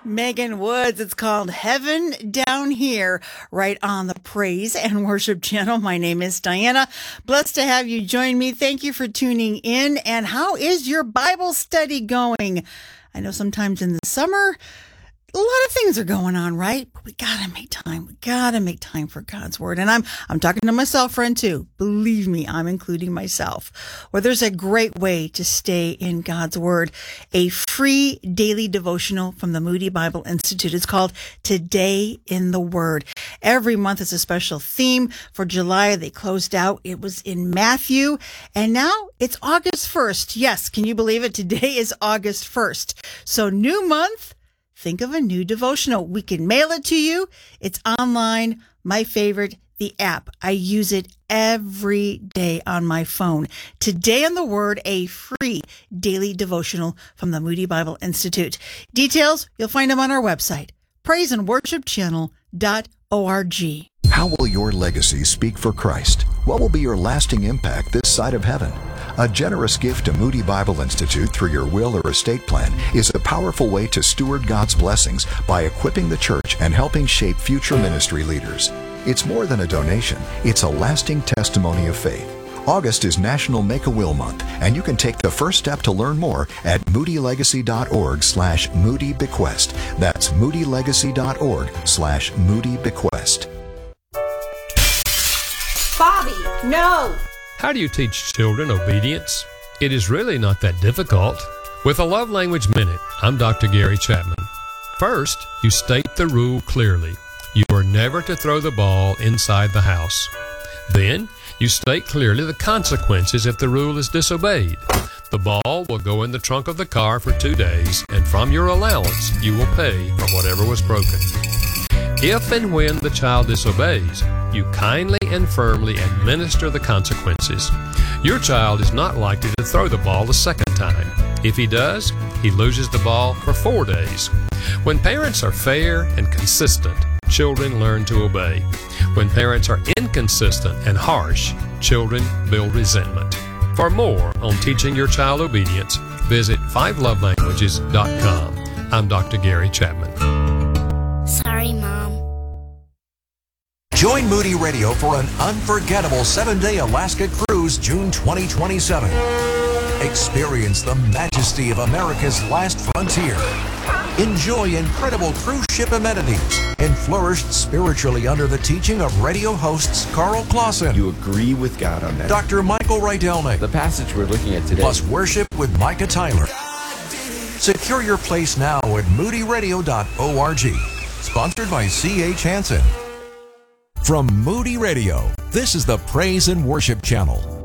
Megan Woods. It's called Heaven Down Here, right on the Praise and Worship channel. My name is Diana. Blessed to have you join me. Thank you for tuning in. And how is your Bible study going? I know sometimes in the summer, a lot of things are going on, right? But we gotta make time. We gotta make time for God's Word. And I'm talking to myself, friend, too. Believe me, I'm including myself. Well, there's a great way to stay in God's Word. A free daily devotional from the Moody Bible Institute. It's called Today in the Word. Every month is a special theme. For July, they closed out. It was in Matthew. And now it's August 1st. Yes, can you believe it? Today is August 1st. So new month. Think of a new devotional. We can mail it to you. It's online. My favorite, the app. I use it every day on my phone. Today in the Word, a free daily devotional from the Moody Bible Institute. Details, you'll find them on our website, praiseandworshipchannel.org. How will your legacy speak for Christ? What will be your lasting impact this side of heaven? A generous gift to Moody Bible Institute through your will or estate plan is a powerful way to steward God's blessings by equipping the church and helping shape future ministry leaders. It's more than a donation. It's a lasting testimony of faith. August is National Make-A-Will Month, and you can take the first step to learn more at moodylegacy.org/moodybequest. That's moodylegacy.org/moodybequest. Bobby, no! How do you teach children obedience? It is really not that difficult. With a Love Language Minute, I'm Dr. Gary Chapman. First, you state the rule clearly. You are never to throw the ball inside the house. Then, you state clearly the consequences if the rule is disobeyed. The ball will go in the trunk of the car for 2 days, and from your allowance, you will pay for whatever was broken. If and when the child disobeys, you kindly and firmly administer the consequences. Your child is not likely to throw the ball the second time. If he does, he loses the ball for 4 days. When parents are fair and consistent, children learn to obey. When parents are inconsistent and harsh, children build resentment. For more on teaching your child obedience, visit 5lovelanguages.com. I'm Dr. Gary Chapman. Sorry, Mom. Join Moody Radio for an unforgettable 7-day Alaska cruise June 2027. Experience the majesty of America's last frontier. Enjoy incredible cruise ship amenities and flourish spiritually under the teaching of radio hosts Carl Clausen. You agree with God on that. Dr. Michael Rydelnik. The passage we're looking at today. Plus worship with Micah Tyler. Secure your place now at moodyradio.org. Sponsored by C.H. Hansen. From Moody Radio, this is the Praise and Worship Channel.